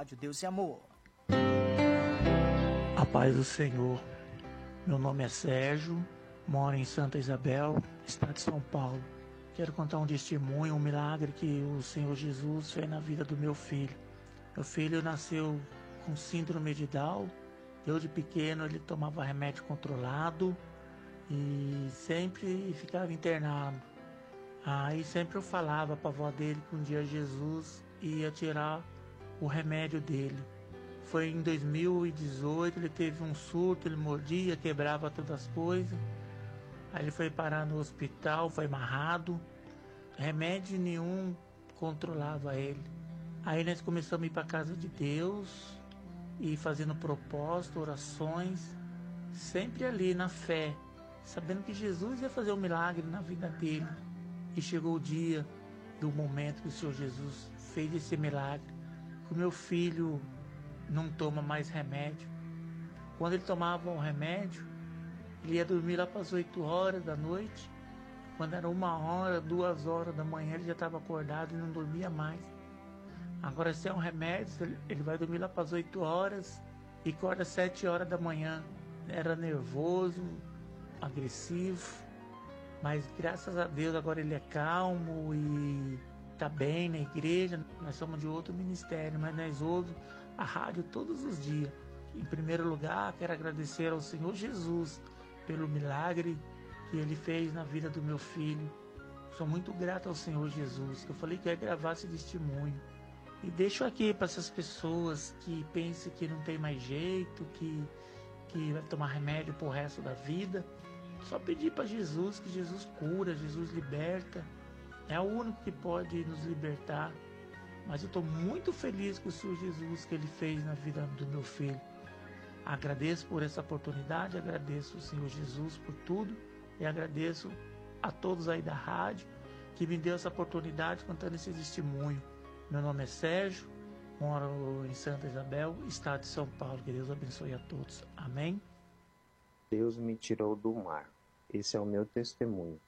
Rádio Deus e Amor. A paz do Senhor. Meu nome é Sérgio, moro em Santa Isabel, estado de São Paulo. Quero contar um testemunho, um milagre que o Senhor Jesus fez na vida do meu filho. Meu filho nasceu com síndrome de Down. Eu de pequeno ele tomava remédio controlado e sempre ficava internado. Aí sempre eu falava para a avó dele que um dia Jesus ia tirar o remédio dele. Foi em 2018, ele teve um surto, ele mordia, quebrava todas as coisas. Aí ele foi parar no hospital, foi amarrado. Remédio nenhum controlava ele. Aí nós começamos a ir para a casa de Deus e fazendo propósito, orações, sempre ali na fé, sabendo que Jesus ia fazer um milagre na vida dele. E chegou o dia do momento que o Senhor Jesus fez esse milagre, que o meu filho não toma mais remédio. Quando ele tomava um remédio, ele ia dormir lá para as 8 horas da noite. Quando era 1 hora, 2 horas da manhã, ele já estava acordado e não dormia mais. Agora, se é um remédio, ele vai dormir lá para as 8 horas e acorda às 7 horas da manhã. Era nervoso, agressivo, mas graças a Deus agora ele é calmo e está bem na igreja. Nós somos de outro ministério, mas nós ouvimos a rádio todos os dias. Em primeiro lugar, quero agradecer ao Senhor Jesus pelo milagre que Ele fez na vida do meu filho. Sou muito grato ao Senhor Jesus, que eu falei que ia gravar esse testemunho. E deixo aqui para essas pessoas que pensam que não tem mais jeito, que vai tomar remédio pro resto da vida. Só pedir para Jesus, que Jesus cura, Jesus liberta. É o único que pode nos libertar. Mas eu estou muito feliz com o Senhor Jesus que Ele fez na vida do meu filho. Agradeço por essa oportunidade, agradeço ao Senhor Jesus por tudo e agradeço a todos aí da rádio que me deu essa oportunidade contando esse testemunho. Meu nome é Sérgio, moro em Santa Isabel, estado de São Paulo. Que Deus abençoe a todos. Amém? Deus me tirou do mar. Esse é o meu testemunho.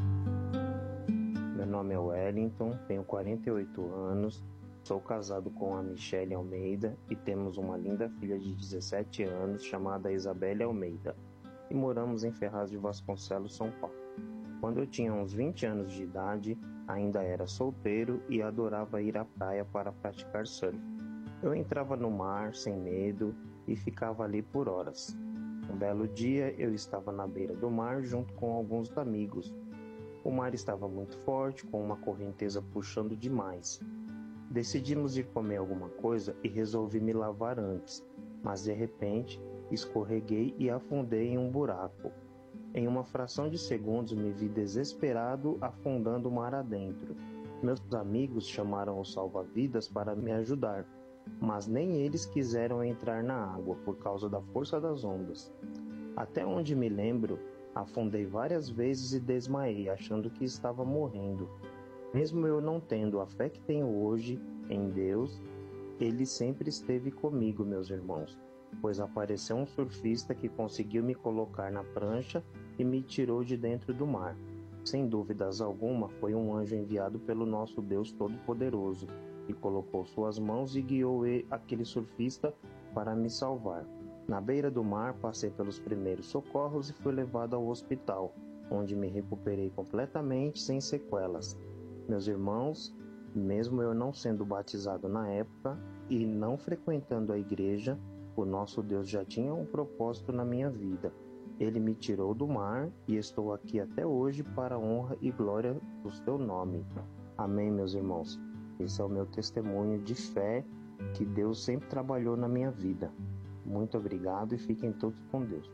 Meu nome é Wellington, tenho 48 anos, sou casado com a Michele Almeida e temos uma linda filha de 17 anos chamada Isabelle Almeida e moramos em Ferraz de Vasconcelos, São Paulo. Quando eu tinha uns 20 anos de idade, ainda era solteiro e adorava ir à praia para praticar surf. Eu entrava no mar sem medo e ficava ali por horas. Um belo dia eu estava na beira do mar junto com alguns amigos. O mar estava muito forte, com uma correnteza puxando demais. Decidimos ir comer alguma coisa e resolvi me lavar antes, mas de repente escorreguei e afundei em um buraco. Em uma fração de segundos me vi desesperado afundando o mar adentro. Meus amigos chamaram os salva-vidas para me ajudar, mas nem eles quiseram entrar na água por causa da força das ondas. Até onde me lembro, afundei várias vezes e desmaiei, achando que estava morrendo. Mesmo eu não tendo a fé que tenho hoje em Deus, Ele sempre esteve comigo, meus irmãos, pois apareceu um surfista que conseguiu me colocar na prancha e me tirou de dentro do mar. Sem dúvidas alguma, foi um anjo enviado pelo nosso Deus Todo-Poderoso, que colocou suas mãos e guiou aquele surfista para me salvar. Na beira do mar, passei pelos primeiros socorros e fui levado ao hospital, onde me recuperei completamente sem sequelas. Meus irmãos, mesmo eu não sendo batizado na época e não frequentando a igreja, o nosso Deus já tinha um propósito na minha vida. Ele me tirou do mar e estou aqui até hoje para a honra e glória do seu nome. Amém, meus irmãos. Esse é o meu testemunho de fé que Deus sempre trabalhou na minha vida. Muito obrigado e fiquem todos com Deus.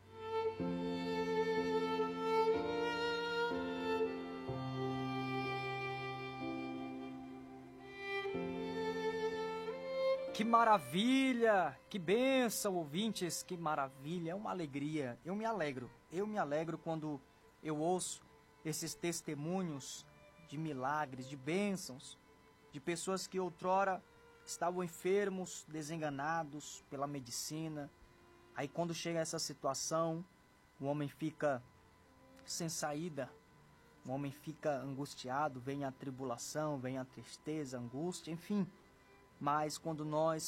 Que maravilha! Que bênção, ouvintes! Que maravilha! É uma alegria. Eu me alegro quando eu ouço esses testemunhos de milagres, de bênçãos, de pessoas que outrora estavam enfermos, desenganados pela medicina. Aí quando chega essa situação, o homem fica sem saída, o homem fica angustiado, vem a tribulação, vem a tristeza, a angústia, enfim. Mas quando nós